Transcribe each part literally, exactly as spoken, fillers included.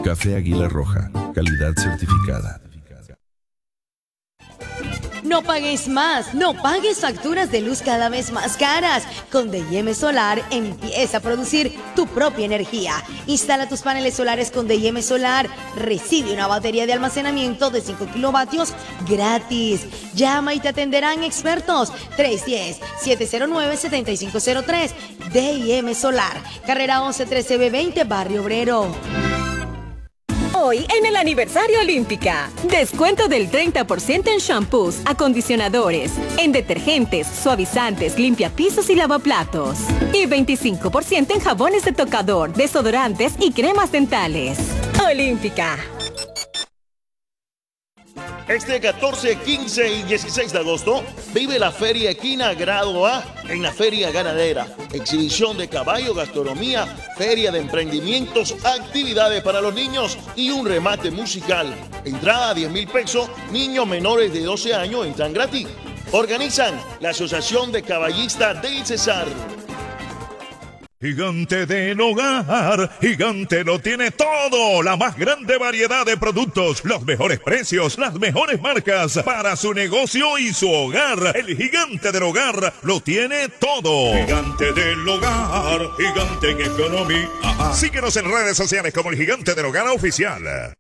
Café Águila Roja, calidad certificada. No pagues más, no pagues facturas de luz cada vez más caras. Con D y M Solar empieza a producir tu propia energía. Instala tus paneles solares con D y M Solar. Recibe una batería de almacenamiento de cinco kilovatios gratis. Llama y te atenderán expertos. tres uno cero, siete cero nueve, siete cinco cero tres. D y M Solar. Carrera once trece B veinte, Barrio Obrero. Hoy en el aniversario Olímpica, descuento del treinta por ciento en shampoos, acondicionadores, en detergentes, suavizantes, limpiapisos y lavaplatos. Y veinticinco por ciento en jabones de tocador, desodorantes y cremas dentales. Olímpica. Este catorce, quince y dieciséis de agosto vive la Feria Equina Grado A en la Feria Ganadera. Exhibición de caballo, gastronomía, feria de emprendimientos, actividades para los niños y un remate musical. Entrada a diez mil pesos, niños menores de doce años entran gratis. Organizan la Asociación de Caballistas del Cesar. Gigante del Hogar, Gigante lo tiene todo, la más grande variedad de productos, los mejores precios, las mejores marcas para su negocio y su hogar. El Gigante del Hogar lo tiene todo. Gigante del Hogar, Gigante en economía. Síguenos en redes sociales como el Gigante del Hogar Oficial.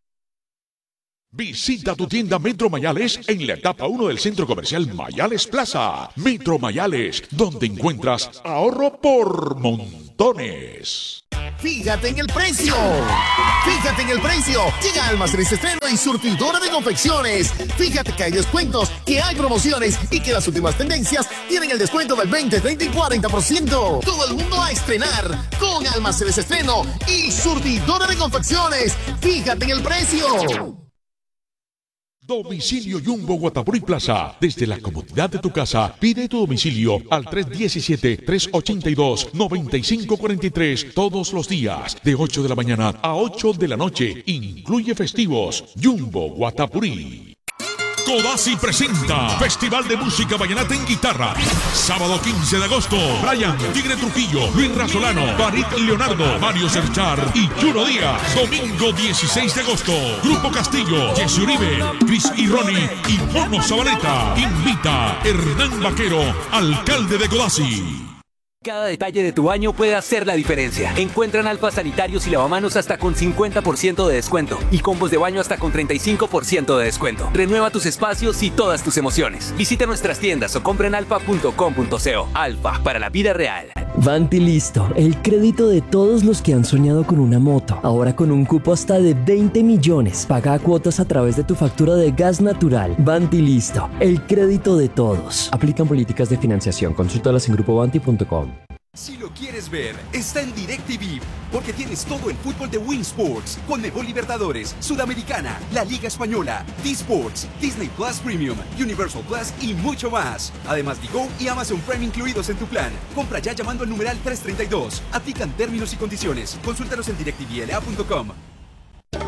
Visita tu tienda Metro Mayales en la etapa uno del Centro Comercial Mayales Plaza. Metro Mayales, donde encuentras ahorro por montones. Fíjate en el precio. Fíjate en el precio. Llega Almacenes Estreno y Surtidora de Confecciones. Fíjate que hay descuentos, que hay promociones y que las últimas tendencias tienen el descuento del veinte, treinta y cuarenta por ciento. Todo el mundo a estrenar con Almacenes Estreno y Surtidora de Confecciones. Fíjate en el precio. Domicilio Jumbo Guatapurí Plaza. Desde la comodidad de tu casa, pide tu domicilio al tres uno siete, tres ocho dos, nueve cinco cuatro tres todos los días, de ocho de la mañana a ocho de la noche. Incluye festivos. Jumbo Guatapurí. Codazzi presenta Festival de Música Vallenata en Guitarra. Sábado quince de agosto, Brian, Tigre Trujillo, Luis Razolano, Farid Leonardo, Mario Serchar y Chuno Díaz. Domingo dieciséis de agosto, Grupo Castillo, Jesse Uribe, Chris y Ronnie y Mono Zabaleta. Invita Hernán Vaquero, alcalde de Codazzi. Cada detalle de tu baño puede hacer la diferencia. Encuentra en Alfa sanitarios y lavamanos hasta con cincuenta por ciento de descuento y combos de baño hasta con treinta y cinco por ciento de descuento. Renueva tus espacios y todas tus emociones. Visita nuestras tiendas o compra en alfa punto com punto co. Alfa, para la vida real. Vanti Listo, el crédito de todos los que han soñado con una moto. Ahora con un cupo hasta de veinte millones. Paga cuotas a través de tu factura de gas natural. Vanti Listo, el crédito de todos. Aplican políticas de financiación. Consúltalas en grupo vanti punto com. Si lo quieres ver, está en DirecTV, porque tienes todo el fútbol de Win Sports, Conmebol Libertadores, Sudamericana, la Liga Española, D-Sports, Disney Plus Premium, Universal Plus y mucho más. Además, Digo y Amazon Prime incluidos en tu plan. Compra ya llamando al numeral trescientos treinta y dos. Aplican términos y condiciones. Consúltalos en direct t v l a punto com.